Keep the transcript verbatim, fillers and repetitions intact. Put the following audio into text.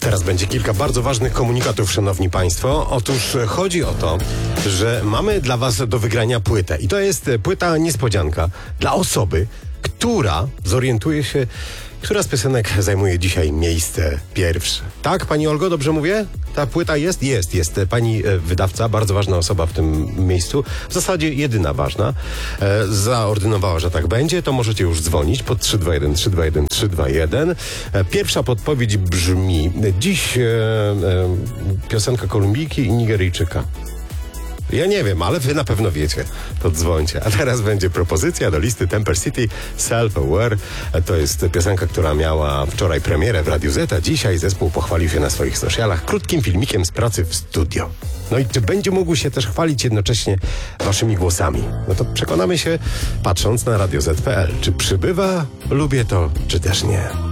Teraz będzie kilka bardzo ważnych komunikatów, szanowni państwo. Otóż chodzi o to, że mamy dla was do wygrania płytę. I to jest płyta niespodzianka dla osoby, która zorientuje się, która z piosenek zajmuje dzisiaj miejsce pierwsze. Tak, pani Olgo, dobrze mówię? Ta płyta jest? Jest, jest. Pani wydawca, bardzo ważna osoba w tym miejscu, w zasadzie jedyna ważna, e, zaordynowała, że tak będzie, to możecie już dzwonić pod trzy dwa jeden trzy dwa jeden trzy dwa jeden. E, pierwsza podpowiedź brzmi, dziś e, e, piosenka Kolumbijki i Nigeryjczyka. Ja nie wiem, ale wy na pewno wiecie. To dzwońcie. A teraz będzie propozycja do listy Temper City Self-Aware. To jest piosenka, która miała wczoraj premierę w Radiu Z, a dzisiaj zespół pochwalił się na swoich socialach krótkim filmikiem z pracy w studio. No i czy będzie mógł się też chwalić jednocześnie waszymi głosami? No to przekonamy się, patrząc na radio zet kropka pe el. Czy przybywa? Lubię to, czy też nie?